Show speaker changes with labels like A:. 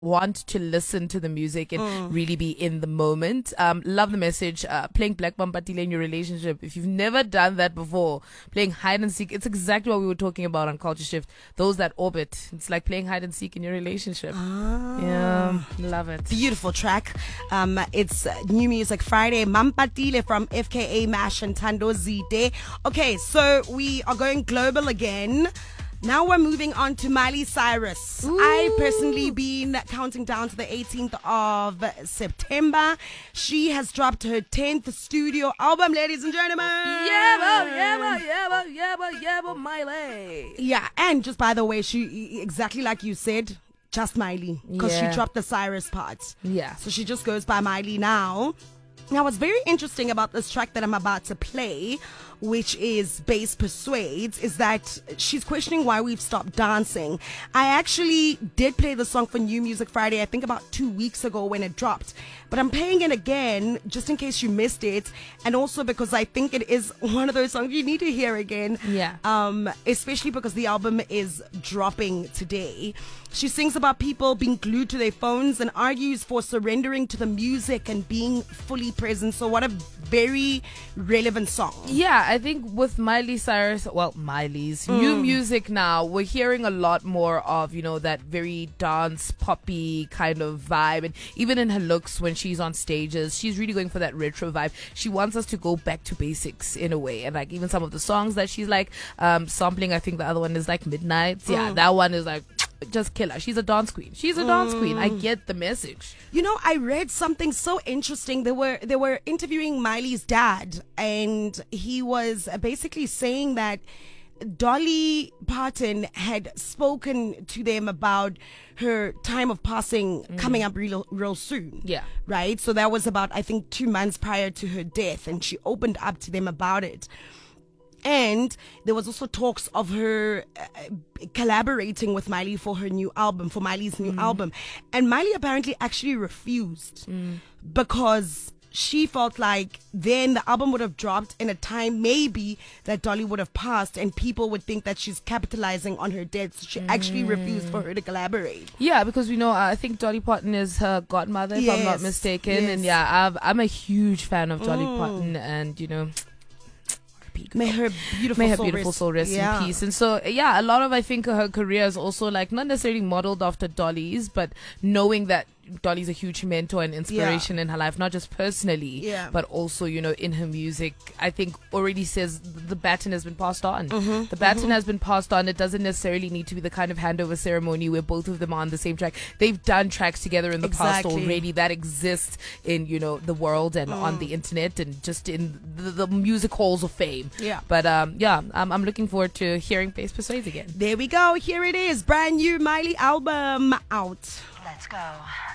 A: want to listen to the music and really be in the moment. Love the message. Playing Black Mampatile in your relationship. If you've never done that before, playing hide and seek, it's exactly what we were talking about on Culture Shift. Those that orbit. It's like playing hide and seek in your relationship. Yeah, love it.
B: Beautiful track. It's New Music Friday. Mampatile from FKA Mash and Tando Zide. Okay, so we are going global again. Now we're moving on to Miley Cyrus. I personally been counting down to the 18th of September. She has dropped her 10th studio album, ladies and gentlemen.
A: Yeah, Miley.
B: Yeah, and just by the way, she, exactly like you said, just Miley, because she dropped the Cyrus part.
A: Yeah.
B: So she just goes by Miley now. Now, what's very interesting about this track that I'm about to play, which is Bass Persuades, is that she's questioning why we've stopped dancing. I actually did play the song for New Music Friday, I think about 2 weeks ago when it dropped. But I'm playing it again, just in case you missed it. And also because I think it is one of those songs you need to hear again.
A: Yeah.
B: Especially because the album is dropping today. She sings about people being glued to their phones and argues for surrendering to the music and being fully present. So what a very relevant song.
A: Yeah, I think with Miley Cyrus, Miley's new music now, we're hearing a lot more of, that very dance poppy kind of vibe. And even in her looks when she's on stages, she's really going for that retro vibe. She wants us to go back to basics in a way. And like even some of the songs that she's like sampling, I think the other one is like Midnights. Yeah, that one is like just killer. She's a dance queen. I get the message.
B: I read something so interesting. They were interviewing Miley's dad, and he was basically saying that Dolly Parton had spoken to them about her time of passing coming up real soon.
A: Yeah.
B: Right? So that was about, I think, 2 months prior to her death, and she opened up to them about it. And there was also talks of her collaborating with Miley for her new album, for Miley's new album. And Miley apparently actually refused because she felt like then the album would have dropped in a time maybe that Dolly would have passed and people would think that she's capitalizing on her death. So she actually refused for her to collaborate.
A: Yeah, because I think Dolly Parton is her godmother, if I'm not mistaken.
B: Yes.
A: And I'm a huge fan of Dolly Parton, and
B: May her beautiful
A: soul rest in peace. And so, a lot of, I think, her career is also like not necessarily modeled after Dolly's, but knowing that Dolly's a huge mentor and inspiration in her life, not just personally, but also, in her music, I think already says the baton has been passed on. The baton has been passed on. It doesn't necessarily need to be the kind of handover ceremony where both of them are on the same track. They've done tracks together in the past already that exist in, the world and on the internet and just in the music halls of fame.
B: Yeah.
A: But, I'm looking forward to hearing Bass Persuades again.
B: There we go. Here it is. Brand new Miley album out.
C: Let's go.